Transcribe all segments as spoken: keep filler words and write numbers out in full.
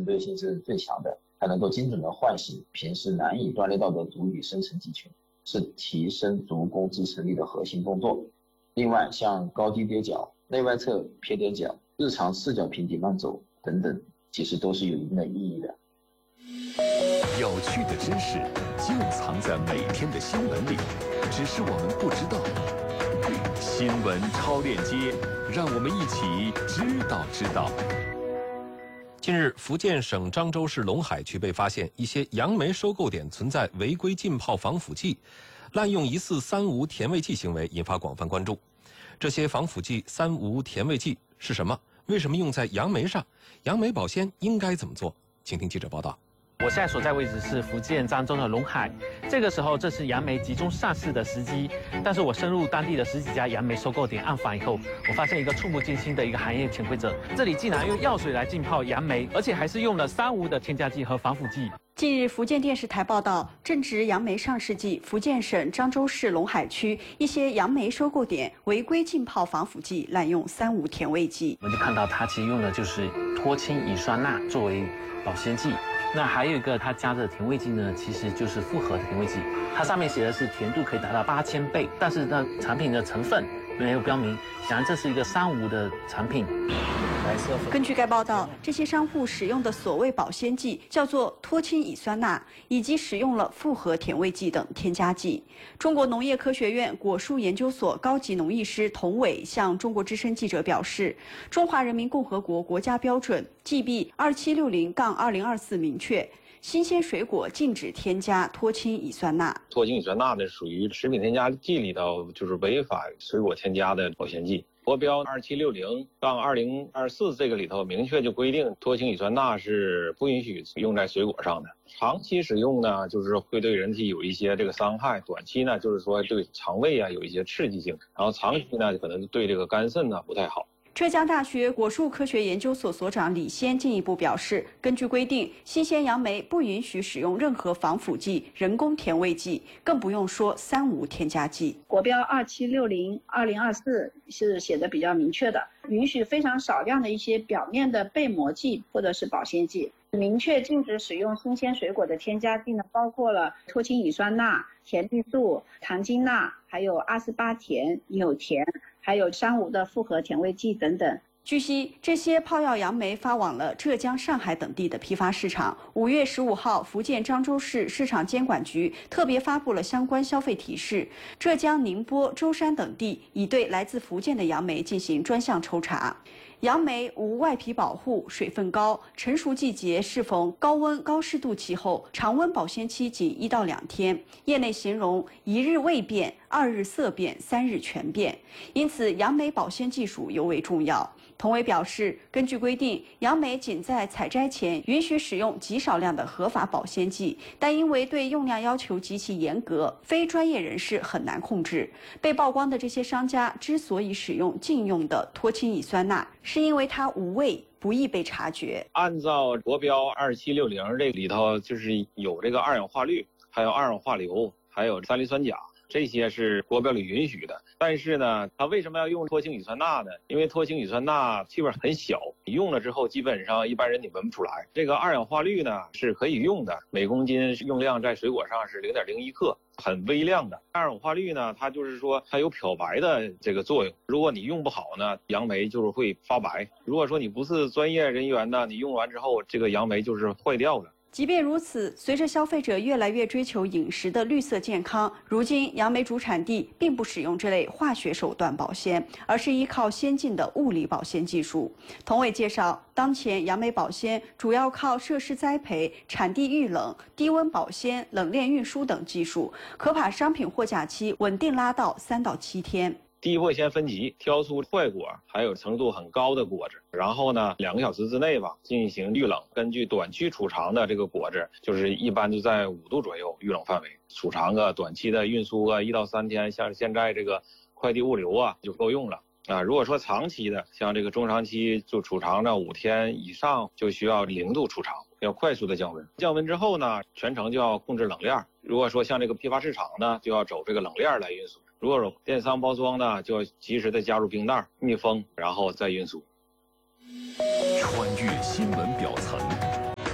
针对性是最强的，还能够精准的唤醒平时难以锻炼到的足语生成肌群，是提升足弓支撑力的核心动作。另外，像高低跌脚、内外侧撇踮脚、日常四脚平底慢走等等，其实都是有一定的意义的。 有趣的知识就藏在每天的新闻里，只是我们不知道。新闻超链接，让我们一起知道知道。 近日，福建省漳州市龙海区被发现一些杨梅收购点存在违规浸泡防腐剂、滥用疑似三无甜味剂行为，引发广泛关注。这些防腐剂、三无甜味剂是什么？为什么用在杨梅上？杨梅保鲜应该怎么做？请听记者报道。 我现在所在位置是福建漳州的龙海，这个时候这是杨梅集中上市的时机，但是我深入当地的十几家杨梅收购点暗访以后，我发现一个触目惊心的一个行业潜规则，这里竟然用药水来浸泡杨梅，而且还是用了三无的添加剂和防腐剂。 近日，福建电视台报道，正值杨梅上市季，福建省漳州市龙海区一些杨梅收购点违规浸泡防腐剂，滥用三无甜味剂。 我们就看到它其实用的就是脱氢乙酸钠作为保鲜剂。那还有一个，它加的甜味剂呢，其实就是复合甜味剂，它上面写的是甜度可以达到八千倍，但是呢，产品的成分没有标明，显然这是一个三无的产品。 根据该报道，这些商户使用的所谓保鲜剂叫做脱氢乙酸钠，以及使用了复合甜味剂等添加剂。中国农业科学院果树研究所高级农艺师童伟向中国之声记者表示，中华人民共和国国家标准 G B 二七六零二零二四明确，新鲜水果禁止添加脱氢乙酸钠。 脱氢乙酸钠呢，属于食品添加剂里头就是违反水果添加的保鲜剂。国标二七六零二零二四这个里头明确就规定，脱氢乙酸钠是不允许用在水果上的。长期使用呢，就是会对人体有一些这个伤害；短期呢，就是说对肠胃啊有一些刺激性；然后长期呢，可能对这个肝肾呢不太好。 浙江大学果树科学研究所所长李先进一步表示，根据规定，新鲜杨梅不允许使用任何防腐剂、人工甜味剂，更不用说三无添加剂。 国标二七六零二零二四是写的比较明确的，允许非常少量的一些表面的被膜剂或者是保鲜剂。明确禁止使用新鲜水果的添加剂呢，包括了脱氢乙酸钠、甜绿素、糖精钠，还有阿斯巴甜、纽甜，还有三无的复合甜味剂等等。 据悉，这些泡药杨梅发往了浙江、上海等地的批发市场。五月十五号，福建漳州市市场监管局特别发布了相关消费提示，浙江、宁波、舟山等地已对来自福建的杨梅进行专项抽查。杨梅无外皮保护，水分高，成熟季节适逢高温高湿度气候，常温保鲜期仅一到两天。业内形容一日未变，二日色变，三日全变，因此杨梅保鲜技术尤为重要。童伟表示，根据规定，杨梅仅在采摘前允许使用极少量的合法保鲜剂，但因为对用量要求极其严格，非专业人士很难控制。被曝光的这些商家之所以使用禁用的脱氢乙酸钠，是因为它无味，不易被察觉。 按照国标二七六零这里头，就是有这个二氧化氯，还有二氧化硫，还有三氯酸钾。这些是国标里允许的，但是呢，它为什么要用脱氢乙酸钠呢？因为脱氢乙酸钠气味很小，你用了之后基本上一般人你闻不出来。这个二氧化氯呢是可以用的，每公斤用量在水果上是零点零一克，很微量的。二氧化氯呢，它就是说它有漂白的这个作用，如果你用不好呢，杨梅就是会发白。如果说你不是专业人员呢，你用完之后这个杨梅就是坏掉了。 即便如此，随着消费者越来越追求饮食的绿色健康，如今杨梅主产地并不使用这类化学手段保鲜，而是依靠先进的物理保鲜技术。童伟介绍，当前杨梅保鲜主要靠设施栽培、产地预冷、低温保鲜、冷链运输等技术，可把商品货架期稳定拉到三到七天。 第一步先分级，挑出坏果还有程度很高的果子，然后呢，两个小时之内吧进行预冷。根据短期储藏的这个果子，就是一般就在五度左右预冷范围，储藏个短期的运输啊，一到三天，像现在这个快递物流啊就够用了啊。如果说长期的，像这个中长期就储藏着五天以上，就需要零度储藏，要快速的降温。降温之后呢，全程就要控制冷链。如果说像这个批发市场呢，就要走这个冷链来运输。如果有电商包装呢，就要及时的加入冰袋密封，然后再运输。 穿越新闻表层，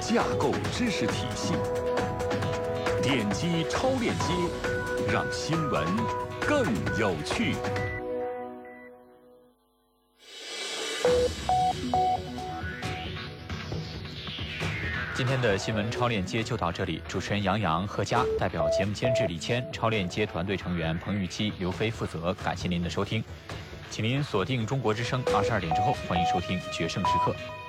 架构知识体系。点击超链接，让新闻更有趣。 今天的新闻超链接就到这里，主持人杨洋、贺佳，代表节目监制李谦，超链接团队成员彭玉期、刘飞负责。感谢您的收听，请您锁定中国之声二十二点之后，欢迎收听《决胜时刻》。